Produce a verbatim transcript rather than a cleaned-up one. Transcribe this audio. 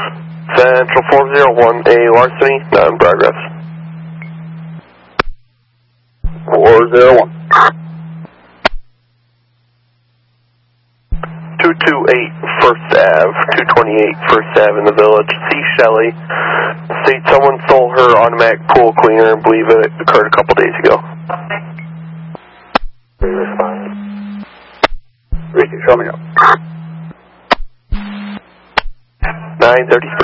Central four zero one, a larceny, non-progress. four zero one. two two eight First Avenue, two twenty-eight First Avenue in the village. C. Shelley. State someone stole her automatic pool cleaner and believe it occurred a couple days ago. Respond. Ricky, show me up. nine thirty